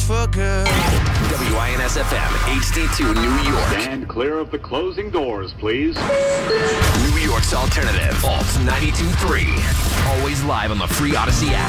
for good. WINS FM, HD2 New York. Stand clear of the closing doors, please. New York's alternative. Alt 92.3. Always live on the free Odyssey app.